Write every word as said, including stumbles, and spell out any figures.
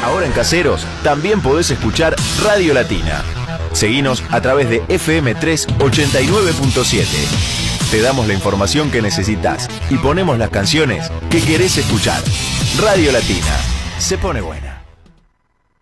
Ahora en Caseros también podés escuchar Radio Latina. Seguinos a través de F M tres ochenta y nueve punto siete. Te damos la información que necesitas y ponemos las canciones que querés escuchar. Radio Latina. Se pone buena.